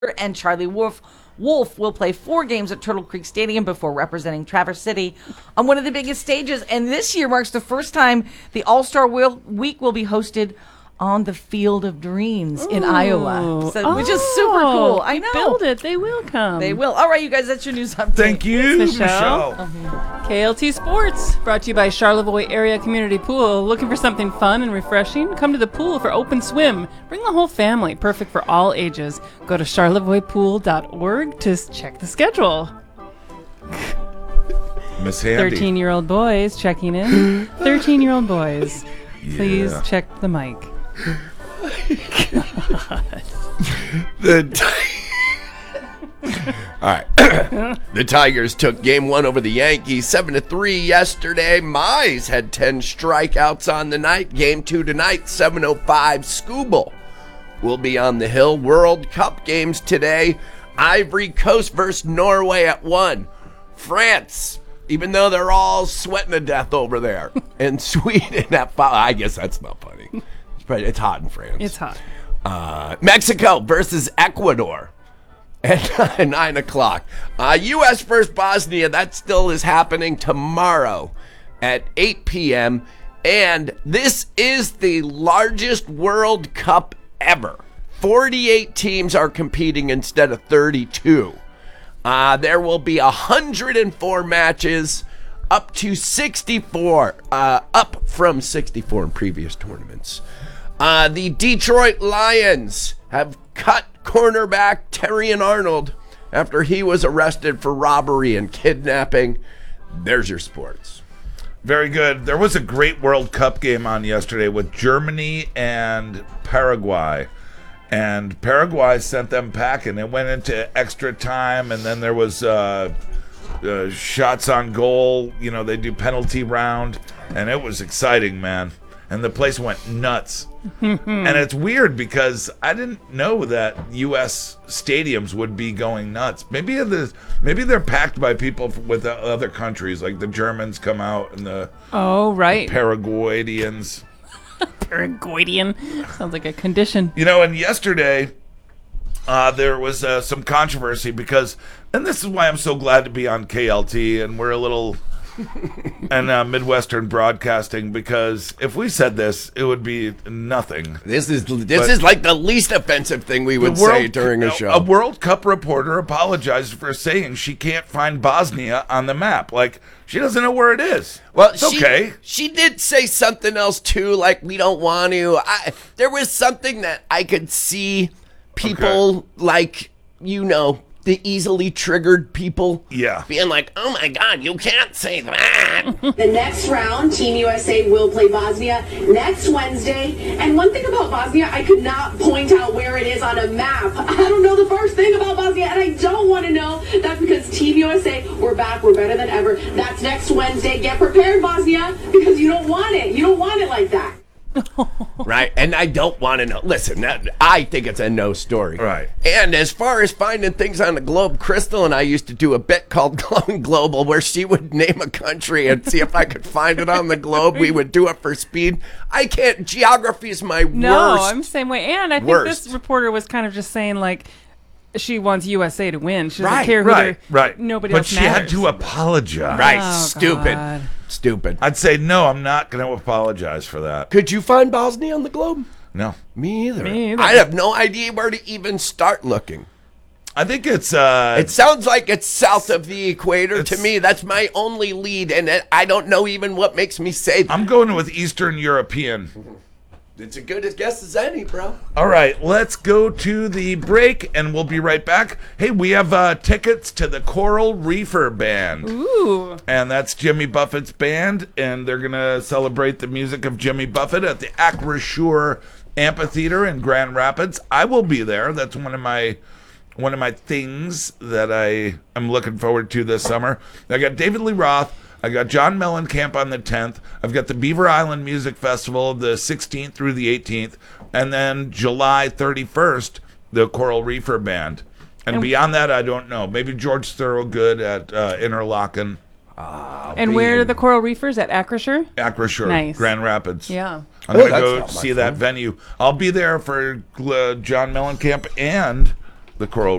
and Charlie Wolf will play 4 games at Turtle Creek Stadium before representing Traverse City on one of the biggest stages. And this year marks the first time the All-Star Week will be hosted on the Field of Dreams in Iowa, which is super cool. I know. Build it. They will come. They will. All right, you guys, that's your news update. Thank you, Michelle. KLT Sports, brought to you by Charlevoix Area Community Pool. Looking for something fun and refreshing? Come to the pool for open swim. Bring the whole family. Perfect for all ages. Go to charlevoixpool.org to check the schedule. Miss Handy. 13-year-old boys checking in. 13-year-old boys, please check the mic. All right. The Tigers took game 1 over the Yankees 7-3 yesterday. Mize had 10 strikeouts on the night. Game 2 tonight, 7:05. Skubal will be on the hill. World Cup games today. Ivory Coast versus Norway at 1. France, even though they're all sweating to death over there. And Sweden at 5. I guess that's not funny. It's hot in France. It's hot. Mexico versus Ecuador at 9 o'clock. U.S. versus Bosnia, that still is happening tomorrow at 8 p.m. And this is the largest World Cup ever. 48 teams are competing instead of 32. There will be 104 matches, up to 64, up from 64 in previous tournaments. The Detroit Lions have cut cornerback Terrion Arnold after he was arrested for robbery and kidnapping. There's your sports. Very good. There was a great World Cup game on yesterday with Germany and Paraguay. And Paraguay sent them packing. It went into extra time, and then there was shots on goal. You know, they do penalty round, and it was exciting, man. And the place went nuts. And it's weird because I didn't know that U.S. stadiums would be going nuts. Maybe they're packed by people with other countries, like the Germans come out and the Paraguayans. Paraguayan. Sounds like a condition. You know, and yesterday there was some controversy because, and this is why I'm so glad to be on KLT, and we're a little... and Midwestern Broadcasting, because if we said this, it would be nothing. This is like the least offensive thing we would say during a show. A World Cup reporter apologized for saying she can't find Bosnia on the map. Like, she doesn't know where it is. Well, okay. She did say something else too, like we don't want to. There was something that I could see people like, you know, the easily triggered people being like, oh my God, you can't say that. The next round, Team USA will play Bosnia next Wednesday. And one thing about Bosnia, I could not point out where it is on a map. I don't know the first thing about Bosnia, and I don't want to know. That's because Team USA, we're back, we're better than ever. That's next Wednesday. Get prepared, Bosnia, because you don't want it. You don't want it like that. Right, and I don't want to know. Listen, I think it's a no story. Right. And as far as finding things on the globe, Crystal and I used to do a bit called Glowing Global, where she would name a country and see if I could find it on the globe. We would do it for speed. I can't. Geography is my worst. No, I'm the same way. And I think this reporter was kind of just saying, like, she wants USA to win. She doesn't care who nobody else matters. But she had to apologize. Right, oh, stupid. God. Stupid. I'd say, no, I'm not going to apologize for that. Could you find Bosnia on the globe? No. Me either. I have no idea where to even start looking. I think it's... it sounds like it's south of the equator to me. That's my only lead, and I don't know even what makes me say that. I'm going with Eastern European. It's a good guess as any, bro. All right, let's go to the break, and we'll be right back. Hey, we have tickets to the Coral Reefer Band. Ooh. And that's Jimmy Buffett's band, and they're going to celebrate the music of Jimmy Buffett at the Acrisure Amphitheater in Grand Rapids. I will be there. That's one of my things that I am looking forward to this summer. I got David Lee Roth. I got John Mellencamp on the 10th. I've got the Beaver Island Music Festival the 16th through the 18th. And then July 31st, the Coral Reefer Band. And beyond that, I don't know. Maybe George Thorogood at Interlochen. And where are the Coral Reefers? At Acrisure? Acrisure, nice. Grand Rapids. Yeah. I'm going to go see that venue. I'll be there for John Mellencamp and the Coral